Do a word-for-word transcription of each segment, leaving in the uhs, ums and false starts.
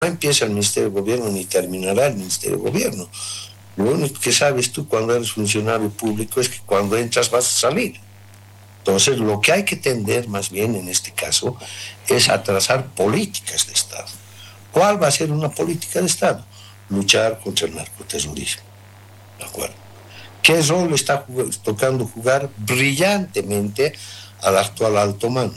empieza el Ministerio de Gobierno ni terminará el Ministerio de Gobierno. Lo único que sabes tú cuando eres funcionario público es que cuando entras vas a salir. Entonces, lo que hay que tender más bien en este caso es a trazar políticas de Estado. ¿Cuál va a ser una política de Estado? Luchar contra el narcoterrorismo. ¿De acuerdo? ¿Qué rol está jug- tocando jugar brillantemente al actual alto mando?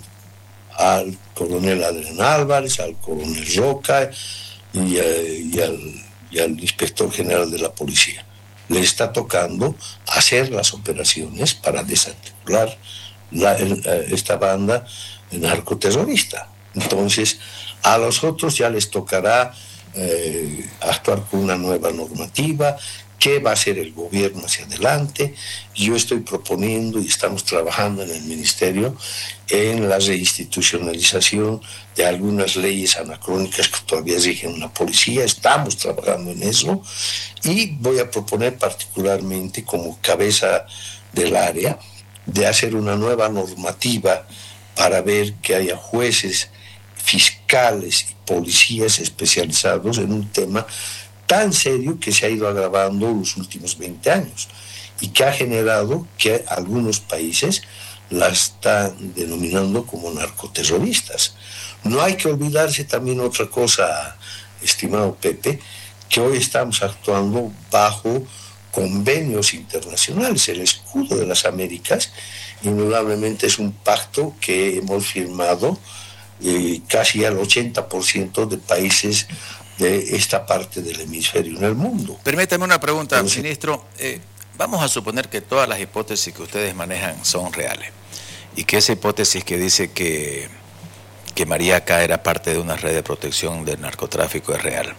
Al coronel Adrián Álvarez, al coronel Roca y, eh, y, al, y al inspector general de la policía. Le está tocando hacer las operaciones para desarticular la, el, esta banda narcoterrorista. Entonces, a los otros ya les tocará eh, actuar con una nueva normativa. ¿Qué va a hacer el gobierno hacia adelante? Yo estoy proponiendo y estamos trabajando en el ministerio en la reinstitucionalización de algunas leyes anacrónicas que todavía rigen la policía. Estamos trabajando en eso y voy a proponer particularmente como cabeza del área de hacer una nueva normativa para ver que haya jueces, fiscales y policías especializados en un tema tan serio que se ha ido agravando los últimos veinte años y que ha generado que algunos países la están denominando como narcoterroristas. No hay que olvidarse también otra cosa, estimado Pepe, que hoy estamos actuando bajo convenios internacionales. El Escudo de las Américas, indudablemente, es un pacto que hemos firmado eh, casi al ochenta por ciento de países de esta parte del hemisferio en el mundo. Permítame una pregunta, Entonces, ministro. Eh, vamos a suponer que todas las hipótesis que ustedes manejan son reales y que esa hipótesis que dice que, que María K. era parte de una red de protección del narcotráfico es real.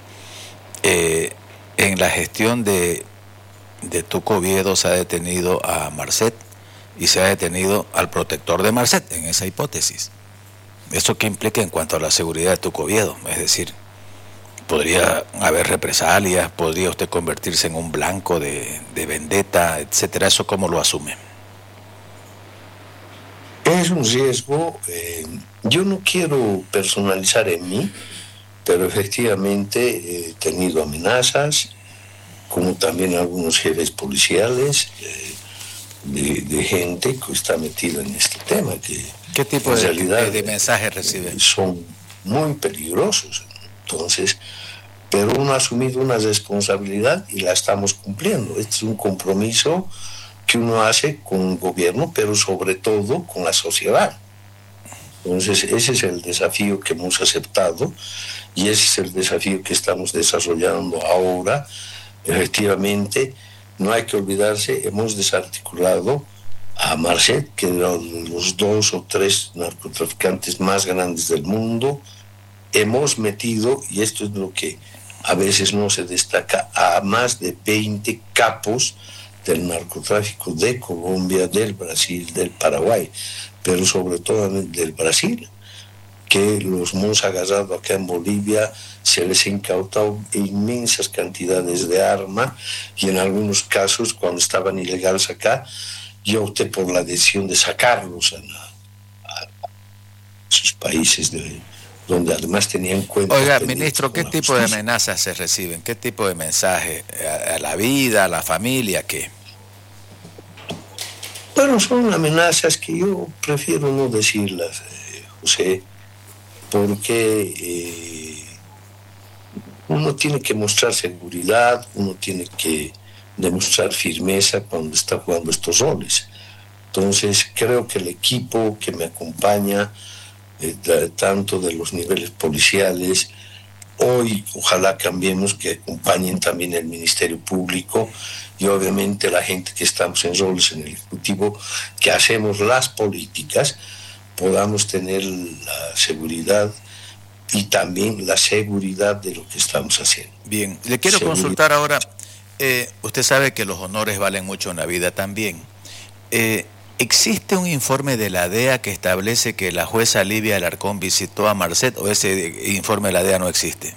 Eh, en la gestión de, de Tuco Oviedo se ha detenido a Marcet y se ha detenido al protector de Marcet en esa hipótesis. ¿Eso qué implica en cuanto a la seguridad de Tuco Oviedo? Es decir, podría haber represalias, podría usted convertirse en un blanco de, de vendetta, etcétera. ¿Eso cómo lo asume? Es un riesgo. Eh, yo no quiero personalizar en mí, pero efectivamente he tenido amenazas, como también algunos jefes policiales, eh, de, de gente que está metida en este tema. Que ¿Qué tipo de, realidad, de, de mensajes reciben? Son muy peligrosos. Entonces, pero uno ha asumido una responsabilidad y la estamos cumpliendo. Este es un compromiso que uno hace con el gobierno, pero sobre todo con la sociedad. Entonces, ese es el desafío que hemos aceptado y ese es el desafío que estamos desarrollando ahora. Efectivamente, no hay que olvidarse, hemos desarticulado a Marcet, que eran los dos o tres narcotraficantes más grandes del mundo. Hemos metido, y esto es lo que a veces no se destaca, a más de veinte capos del narcotráfico de Colombia, del Brasil, del Paraguay, pero sobre todo del Brasil, que los hemos agarrado acá en Bolivia, se les ha incautado inmensas cantidades de armas y en algunos casos, cuando estaban ilegales acá, yo opté por la decisión de sacarlos a, a, a sus países de, donde además tenían cuenta. Oiga, ministro, ¿qué tipo de amenazas se reciben? ¿Qué tipo de mensajes? ¿A, a la vida, a la familia, qué? Bueno, son amenazas que yo prefiero no decirlas, eh, José, porque eh, uno tiene que mostrar seguridad, uno tiene que demostrar firmeza cuando está jugando estos roles. Entonces, creo que el equipo que me acompaña, eh, tanto de los niveles policiales, hoy ojalá cambiemos, que acompañen también el Ministerio Público y obviamente la gente que estamos en roles en el Ejecutivo, que hacemos las políticas, podamos tener la seguridad y también la seguridad de lo que estamos haciendo. Bien, le quiero seguridad. consultar ahora, eh, usted sabe que los honores valen mucho en la vida también. Eh, ¿Existe un informe de la D E A que establece que la jueza Livia Alarcón visitó a Marcet o ese informe de la D E A no existe?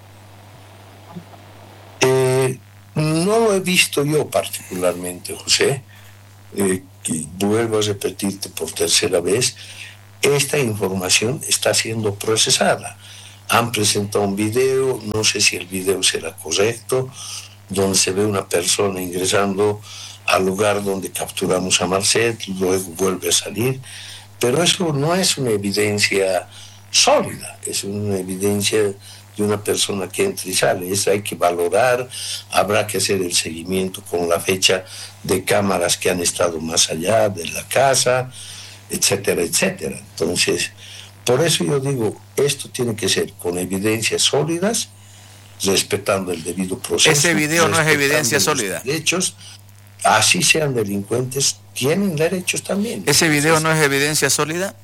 Eh, no lo he visto yo particularmente, José. Eh, vuelvo a repetirte por tercera vez, esta información está siendo procesada. Han presentado un video, no sé si el video será correcto, donde se ve una persona ingresando al lugar donde capturamos a Marcet, luego vuelve a salir, pero eso no es una evidencia sólida, es una evidencia de una persona que entra y sale. Eso hay que valorar, habrá que hacer el seguimiento con la fecha de cámaras que han estado más allá de la casa, etcétera, etcétera. Entonces, por eso yo digo, esto tiene que ser con evidencias sólidas, respetando el debido proceso. Ese video no es evidencia sólida. Derechos, así sean delincuentes, tienen derechos también. ¿Ese video no es evidencia sólida?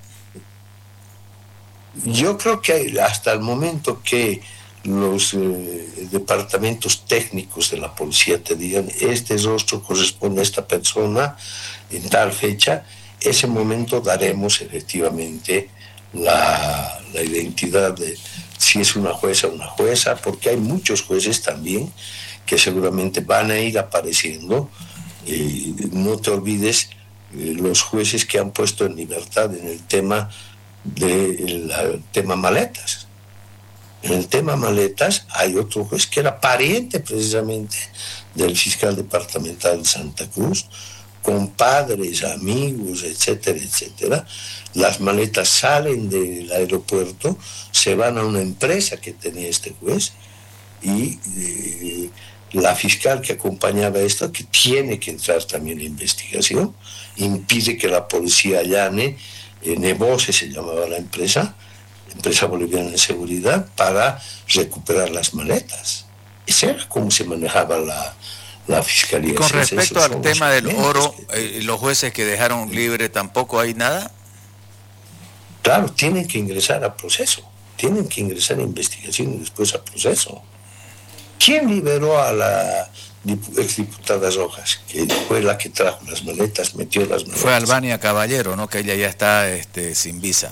Yo creo que hasta el momento que los eh, departamentos técnicos de la policía te digan, este rostro corresponde a esta persona en tal fecha, ese momento daremos efectivamente la, la identidad de si es una jueza o una jueza, porque hay muchos jueces también que seguramente van a ir apareciendo. Eh, no te olvides eh, los jueces que han puesto en libertad en el tema del de tema maletas. En el tema maletas hay otro juez que era pariente precisamente del fiscal departamental de Santa Cruz, con padres, amigos, etcétera, etcétera. Las maletas salen del aeropuerto, se van a una empresa que tenía este juez y eh, la fiscal que acompañaba esto, que tiene que entrar también en investigación, impide que la policía allane, eh, Nebose se llamaba la empresa, Empresa Boliviana de Seguridad, para recuperar las maletas. Ese era como se manejaba la, la fiscalía. Y con respecto al tema del oro, que, eh, los jueces que dejaron libre, ¿tampoco hay nada? Claro, tienen que ingresar a proceso, tienen que ingresar a investigación y después a proceso. ¿Quién liberó a la exdiputada Rojas, que fue la que trajo las maletas, metió las maletas? Fue Albania Caballero, ¿no? Que ella ya está este, sin visa.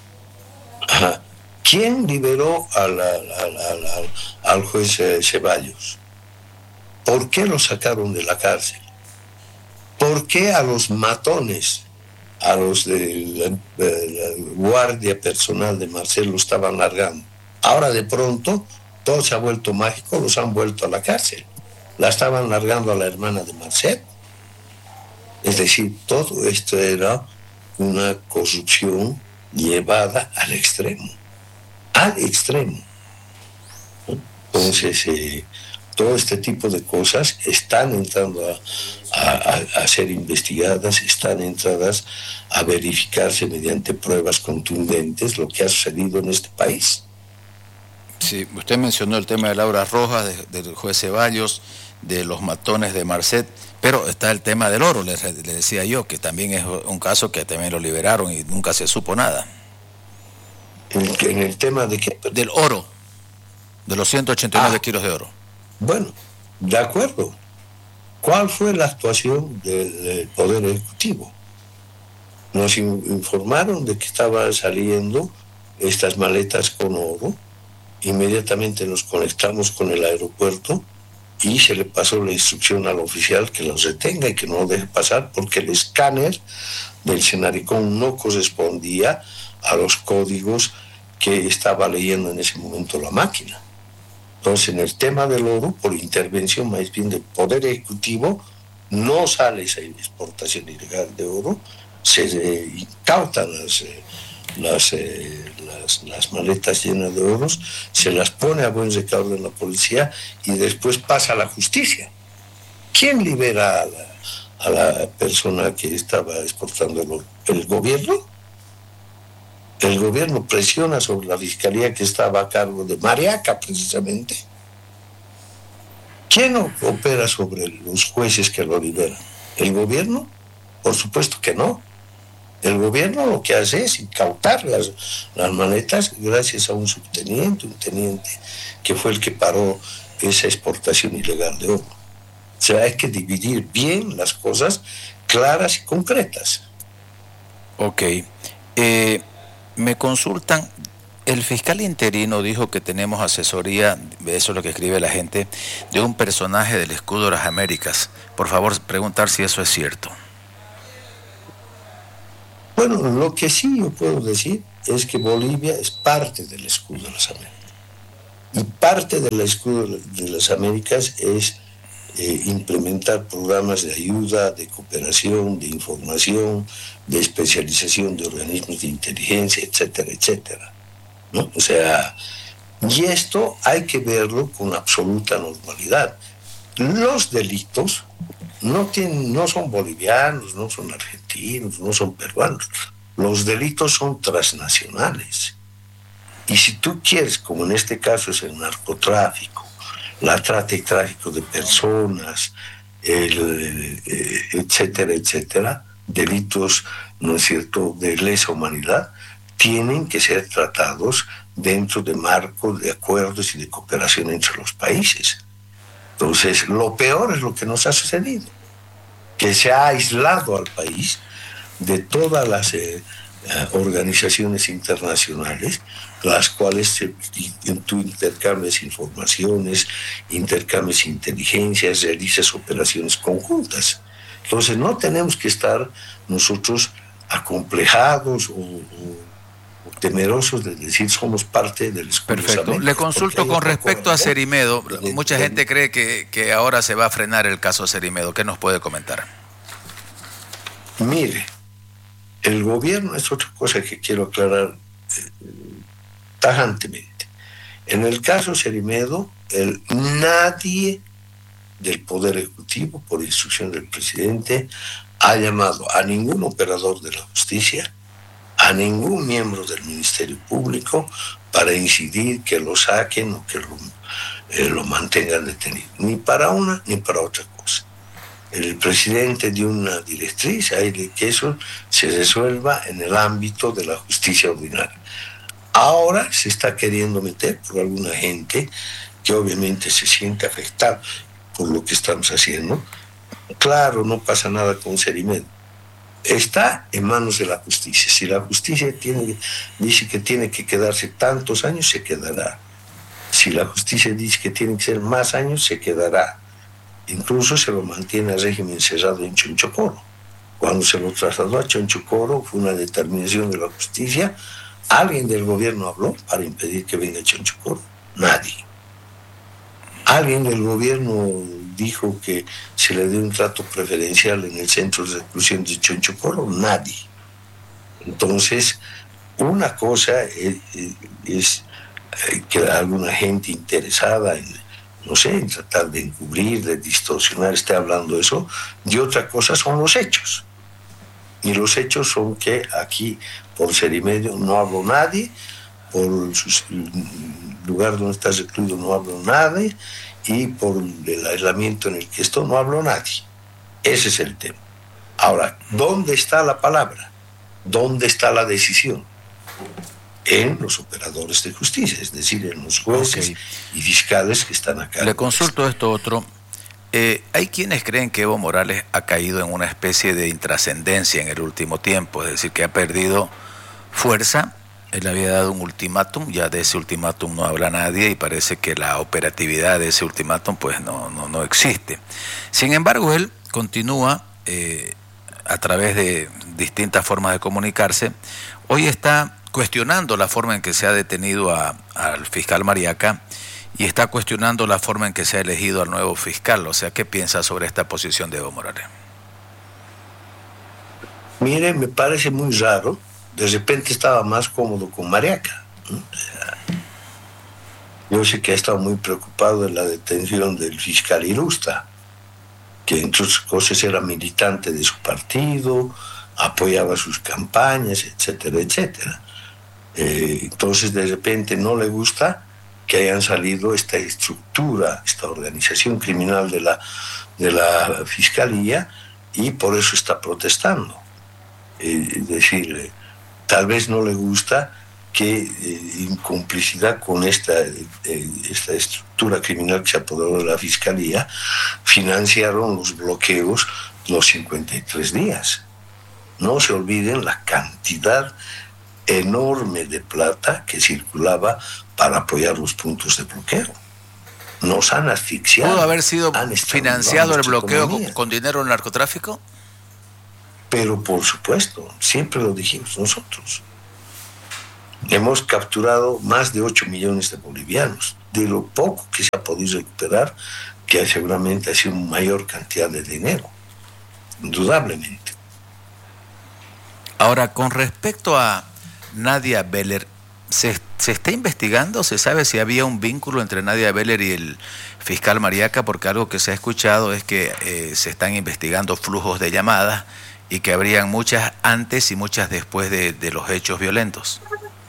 Ajá. ¿Quién liberó a la, a la, a la, al juez eh, Ceballos? ¿Por qué lo sacaron de la cárcel? ¿Por qué a los matones, a los de la, de la guardia personal de Marcelo estaban largando? Ahora de pronto todo se ha vuelto mágico, los han vuelto a la cárcel. La estaban largando a la hermana de Marcelo. Es decir, todo esto era una corrupción llevada al extremo, al extremo. Entonces, eh, todo este tipo de cosas están entrando a, a, a ser investigadas, están entradas a verificarse mediante pruebas contundentes lo que ha sucedido en este país. Sí, usted mencionó el tema de Laura Rojas, de, del juez Ceballos, de los matones de Marcet, pero está el tema del oro, le, le decía yo, que también es un caso que también lo liberaron y nunca se supo nada. ¿En, en el tema de qué? Del oro, de los ciento ochenta y nueve ah, kilos de oro. Bueno, de acuerdo. ¿Cuál fue la actuación del, del Poder Ejecutivo? Nos in, informaron de que estaban saliendo estas maletas con oro, inmediatamente nos conectamos con el aeropuerto y se le pasó la instrucción al oficial que los retenga y que no lo deje pasar porque el escáner del Senaricón no correspondía a los códigos que estaba leyendo en ese momento la máquina. Entonces, en el tema del oro, por intervención más bien del Poder Ejecutivo, no sale esa exportación ilegal de oro, se eh, incautan las, eh, las, eh, las, las maletas llenas de oros, se las pone a buen recaudo en la policía y después pasa a la justicia. ¿Quién libera a la, a la persona que estaba exportando el oro? ¿El gobierno? El gobierno presiona sobre la fiscalía que estaba a cargo de Mariaca, precisamente. ¿Quién opera sobre los jueces que lo liberan? ¿El gobierno? Por supuesto que no. El gobierno lo que hace es incautar las, las maletas gracias a un subteniente, un teniente, que fue el que paró esa exportación ilegal de oro. O sea, hay que dividir bien las cosas claras y concretas. Ok. Eh... Me consultan, el fiscal interino dijo que tenemos asesoría, eso es lo que escribe la gente, de un personaje del escudo de las Américas. Por favor, preguntar si eso es cierto. Bueno, lo que sí yo puedo decir es que Bolivia es parte del escudo de las Américas. Y parte del escudo de las Américas es eh, implementar programas de ayuda, de cooperación, de información, de especialización de organismos de inteligencia, etcétera, etcétera, ¿no? O sea, y esto hay que verlo con absoluta normalidad. Los delitos no, tienen, no son bolivianos, no son argentinos, no son peruanos. Los delitos son transnacionales. Y si tú quieres, como en este caso es el narcotráfico, la trata y tráfico de personas, el, eh, etcétera, etcétera, delitos, ¿no es cierto?, de lesa humanidad, tienen que ser tratados dentro de marcos de acuerdos y de cooperación entre los países. Entonces, lo peor es lo que nos ha sucedido, que se ha aislado al país de todas las eh, organizaciones internacionales, las cuales eh, tú intercambias informaciones, intercambias inteligencias, realizas operaciones conjuntas. Entonces, no tenemos que estar nosotros acomplejados o, o temerosos de decir somos parte del escudo. Perfecto. Le consulto con respecto a Cerimedo. Mucha de, gente cree que, que ahora se va a frenar el caso Cerimedo. ¿Qué nos puede comentar? Mire, el gobierno es otra cosa que quiero aclarar eh, tajantemente. En el caso Cerimedo, el, nadie del Poder Ejecutivo, por instrucción del presidente, ha llamado a ningún operador de la justicia, a ningún miembro del Ministerio Público para incidir que lo saquen o que lo, eh, lo mantengan detenido, ni para una ni para otra cosa. El presidente dio una directriz ahí de que eso se resuelva en el ámbito de la justicia ordinaria. Ahora se está queriendo meter por alguna gente que obviamente se siente afectada por lo que estamos haciendo. Claro, no pasa nada con Cerimedo. Está en manos de la justicia. Si la justicia tiene, dice que tiene que quedarse tantos años, se quedará. Si la justicia dice que tiene que ser más años, se quedará. Incluso se lo mantiene al régimen cerrado en Chonchocoro. Cuando se lo trasladó a Chonchocoro, fue una determinación de la justicia. ¿Alguien del gobierno habló para impedir que venga a Chonchocoro? Nadie. ¿Alguien del gobierno dijo que se le dé un trato preferencial en el centro de reclusión de Chonchocoro? Nadie. Entonces, una cosa es, es que alguna gente interesada en, no sé, en tratar de encubrir, de distorsionar, esté hablando de eso, y otra cosa son los hechos. Y los hechos son que aquí, por Cerimedo, no habló nadie, por el lugar donde está recluido no habló nadie, y por el aislamiento en el que estoy no habló nadie. Ese es el tema. Ahora, ¿dónde está la palabra? ¿Dónde está la decisión? En los operadores de justicia, es decir, en los jueces okay. y fiscales que están acá. Le consulto esto otro. Eh, hay quienes creen que Evo Morales ha caído en una especie de intrascendencia en el último tiempo, es decir, que ha perdido fuerza. Él había dado un ultimátum, ya de ese ultimátum no habla nadie y parece que la operatividad de ese ultimátum pues no, no, no existe. Sin embargo, él continúa eh, a través de distintas formas de comunicarse. Hoy está cuestionando la forma en que se ha detenido a, al fiscal Mariaca y está cuestionando la forma en que se ha elegido al nuevo fiscal. O sea, ¿qué piensa sobre esta posición de Evo Morales? Mire, me parece muy raro. De repente estaba más cómodo con Mariaca, ¿no? Yo sé que ha estado muy preocupado de la detención del fiscal Irusta, que entre otras cosas era militante de su partido, apoyaba sus campañas, etcétera, etcétera. Eh, entonces de repente no le gusta que hayan salido esta estructura, esta organización criminal de la, de la fiscalía, y por eso está protestando. Eh, es decir, tal vez no le gusta que eh, en complicidad con esta, eh, esta estructura criminal que se apoderó de la fiscalía, financiaron los bloqueos los cincuenta y tres días. No se olviden la cantidad enorme de plata que circulaba para apoyar los puntos de bloqueo. Nos han asfixiado. ¿Pudo haber sido financiado el bloqueo con, con dinero del narcotráfico? Pero por supuesto, siempre lo dijimos nosotros. Hemos capturado más de ocho millones de bolivianos, de lo poco que se ha podido recuperar, que seguramente ha sido mayor cantidad de dinero, indudablemente. Ahora, con respecto a Nadia Beller, ¿se, se está investigando? ¿Se sabe si había un vínculo entre Nadia Beller y el fiscal Mariaca? Porque algo que se ha escuchado es que eh, se están investigando flujos de llamadas y que habrían muchas antes y muchas después de, de los hechos violentos.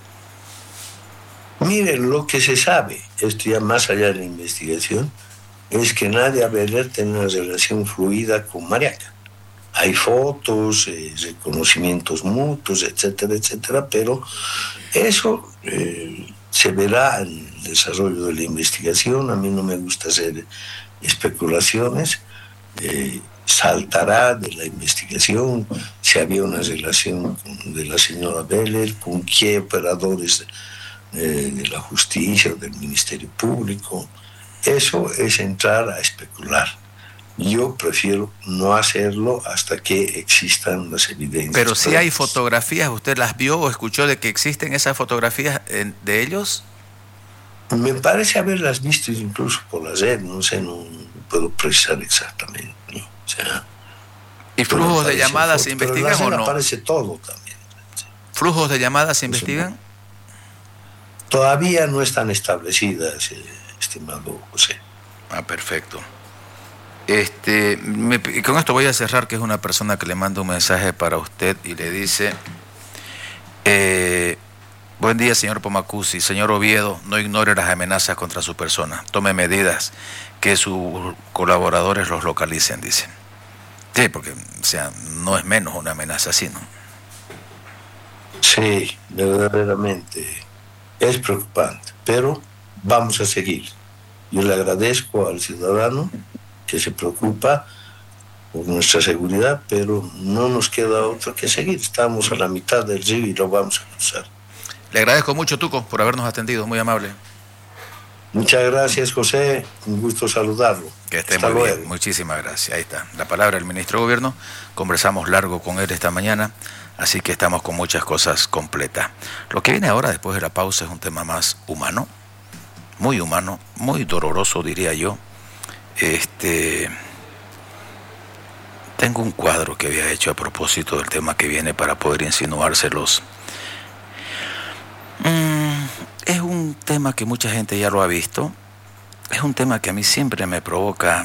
Miren, lo que se sabe, esto ya más allá de la investigación, es que Nadia Beller tiene una relación fluida con Mariaca. Hay fotos, eh, reconocimientos mutuos, etcétera, etcétera, pero eso eh, se verá en el desarrollo de la investigación. A mí no me gusta hacer especulaciones. Eh, saltará de la investigación si había una relación con, de la señora Beller, con qué operadores eh, de la justicia o del Ministerio Público. Eso es entrar a especular. Yo prefiero no hacerlo hasta que existan las evidencias. Pero si hay fotografías, ¿usted las vio o escuchó de que existen esas fotografías de ellos? Me parece haberlas visto incluso por la red, no sé, no puedo precisar exactamente, ¿no? O sea, ¿y flujos de llamadas se investigan o no? Aparece todo también. ¿Flujos de llamadas se investigan? Todavía no están establecidas, eh, estimado José. Ah, perfecto. Este, me, y con esto voy a cerrar, que es una persona que le manda un mensaje para usted y le dice: eh, buen día, señor Pomacusi. Señor Oviedo, no ignore las amenazas contra su persona. Tome medidas que sus colaboradores los localicen, dice. Sí, porque, o sea, no es menos una amenaza así, ¿no? Sí, verdaderamente es preocupante, pero vamos a seguir. Yo le agradezco al ciudadano que se preocupa por nuestra seguridad, pero no nos queda otra que seguir. Estamos a la mitad del río y lo vamos a cruzar. Le agradezco mucho, Tuco, por habernos atendido, muy amable. Muchas gracias, José, un gusto saludarlo. Que esté muy luego. Bien, muchísimas gracias. Ahí está, la palabra del ministro de Gobierno. Conversamos largo con él esta mañana, así que estamos con muchas cosas completas. Lo que viene ahora, después de la pausa, es un tema más humano, muy humano, muy doloroso, diría yo. Este, tengo un cuadro que había hecho a propósito del tema que viene para poder insinuárselos. Mm, es un tema que mucha gente ya lo ha visto. Es un tema que a mí siempre me provoca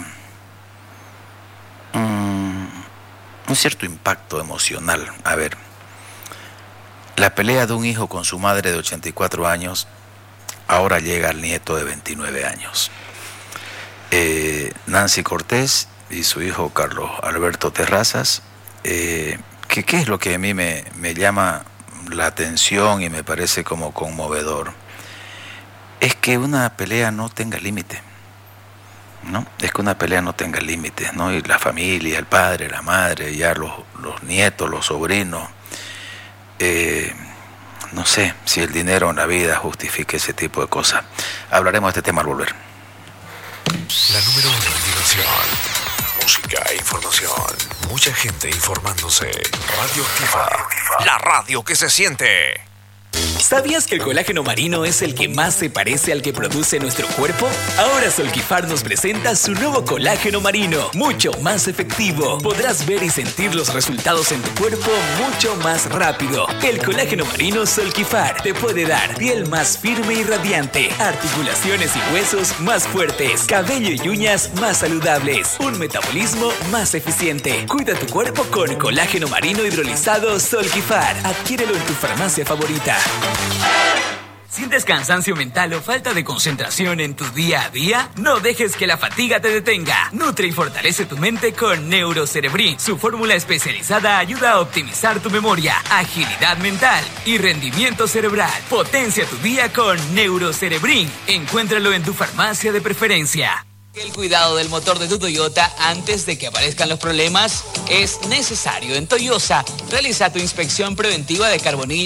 um, un cierto impacto emocional. A ver, la pelea de un hijo con su madre de ochenta y cuatro años, ahora llega al nieto de veintinueve años. Eh, Nancy Cortés y su hijo Carlos Alberto Terrazas, eh, que qué es lo que a mí me, me llama la atención y me parece como conmovedor, es que una pelea no tenga límite, ¿no? Es que una pelea no tenga límites, ¿no? Y la familia, el padre, la madre, ya los, los nietos, los sobrinos, eh, no sé si el dinero en la vida justifique ese tipo de cosas. Hablaremos de este tema al volver. La número uno en diversión, música e información. Mucha gente informándose. Radioactiva. La radio que se siente. ¿Sabías que el colágeno marino es el que más se parece al que produce nuestro cuerpo? Ahora Solquifar nos presenta su nuevo colágeno marino, mucho más efectivo. Podrás ver y sentir los resultados en tu cuerpo mucho más rápido. El colágeno marino Solquifar te puede dar piel más firme y radiante, articulaciones y huesos más fuertes, cabello y uñas más saludables, un metabolismo más eficiente. Cuida tu cuerpo con colágeno marino hidrolizado Solquifar. Adquiérelo en tu farmacia favorita. ¿Sientes cansancio mental o falta de concentración en tu día a día? No dejes que la fatiga te detenga. Nutre y fortalece tu mente con Neurocerebrin. Su fórmula especializada ayuda a optimizar tu memoria, agilidad mental y rendimiento cerebral. Potencia tu día con Neurocerebrin. Encuéntralo en tu farmacia de preferencia. El cuidado del motor de tu Toyota antes de que aparezcan los problemas es necesario. En Toyosa, realiza tu inspección preventiva de carbonilla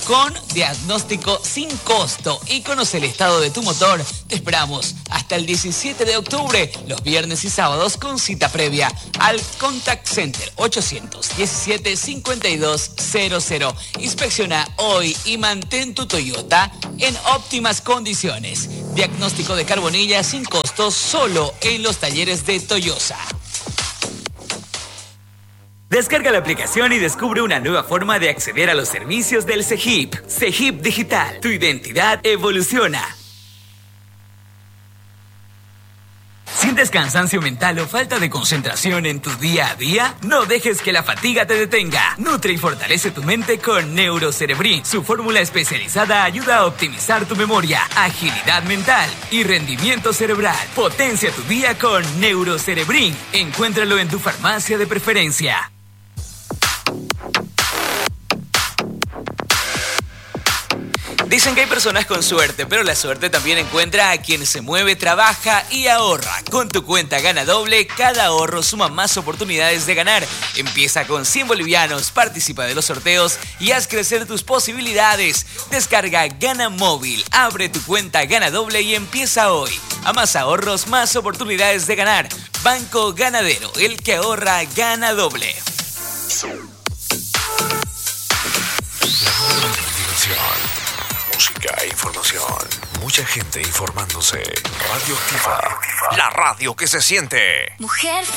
con diagnóstico sin costo y conoce el estado de tu motor. Te esperamos hasta el diecisiete de octubre, los viernes y sábados con cita previa al Contact Center ochocientos diecisiete cincuenta y dos cero cero. Inspecciona hoy y mantén tu Toyota en óptimas condiciones. Diagnóstico de carbonilla sin costo solo en los talleres de Toyosa. Descarga la aplicación y descubre una nueva forma de acceder a los servicios del CEGIP. CEGIP Digital. Tu identidad evoluciona. ¿Sientes cansancio mental o falta de concentración en tu día a día? No dejes que la fatiga te detenga. Nutre y fortalece tu mente con Neurocerebrin. Su fórmula especializada ayuda a optimizar tu memoria, agilidad mental y rendimiento cerebral. Potencia tu día con Neurocerebrin. Encuéntralo en tu farmacia de preferencia. Dicen que hay personas con suerte, pero la suerte también encuentra a quien se mueve, trabaja y ahorra. Con tu cuenta Gana Doble, cada ahorro suma más oportunidades de ganar. Empieza con cien bolivianos, participa de los sorteos y haz crecer tus posibilidades. Descarga Gana Móvil, abre tu cuenta Gana Doble y empieza hoy. A más ahorros, más oportunidades de ganar. Banco Ganadero, el que ahorra gana doble. Música e información. Mucha gente informándose. Radio Activa. La radio que se siente. Mujer